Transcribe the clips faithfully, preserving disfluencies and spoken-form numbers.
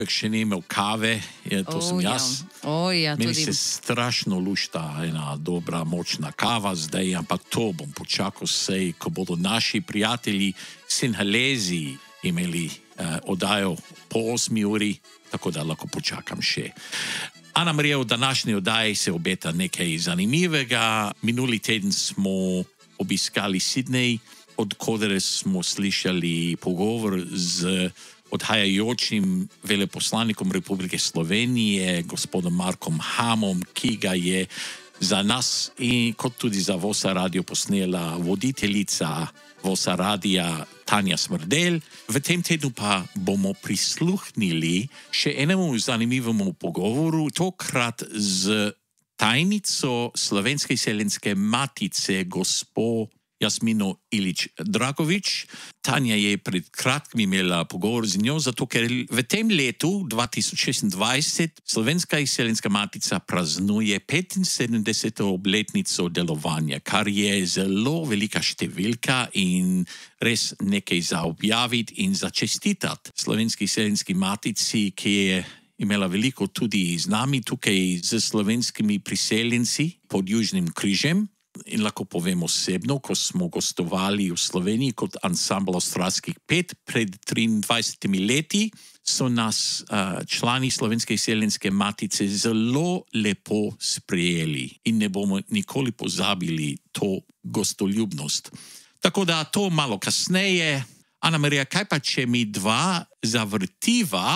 še ni imel kave, je, to O, sem ja. jaz. O, ja, Meni tudi. se strašno lušta ena dobra, močna kava zdaj, ampak to bom počakal sej, ko bodo naši prijatelji Sinhalezi imeli eh, oddajo po osmi uri, tako da lahko počakam še. Ana Marija, v današnji oddaji se obeta nekaj zanimivega. Minuli teden smo obiskali Sydney, od koder smo slišali pogovor z odhajajočim veleposlanikom Republike Slovenije, gospodom Markom Hamom, ki ga je za nas in kot tudi za Vosa radio posnela voditeljica Vosa radia Tanja Smrdelj. V tem tednu pa bomo prisluhnili še enemu zanimivemu pogovoru, tokrat z tajnico Slovenske izseljenske matice, gospo Jasmino Ilić-Dragović. Tanja je pred kratkim imela pogovor z njo, zato ker v tem letu dva tisoč šestindvajset Slovenska izseljenska matica praznuje petinsedemdeseto obletnico delovanja, kar je zelo velika številka in res nekaj za objaviti in za čestitati Slovenski izseljenski matici, ki je imela veliko tudi z nami tukaj z slovenskimi priseljenci pod Južnim križem. In lahko povem osebno, ko smo gostovali v Sloveniji kot ansambl Avstralskih pet pred triindvajsetimi leti, so nas uh, člani Slovenske izseljenske matice zelo lepo sprejeli in ne bomo nikoli pozabili to gostoljubnost. Tako da to malo kasneje. Ana Marija, kaj pa če mi dva zavrtiva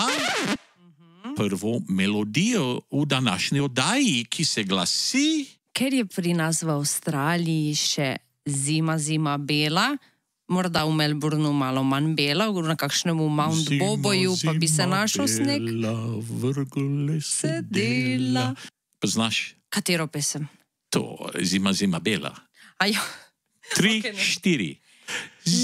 prvo melodijo v današnji oddaji, ki se glasi... Ker je pri nas v Avstraliji še zima, zima bela, morda v Melbourneu malo manj bela, na kakšnemu Mount Zima, Boboju pa bi se zima našel sneg. bela, vrgole se dela. Poznaš Katero pesem? to, zima, zima bela? Ajo. Tri, Ok, ne. štiri.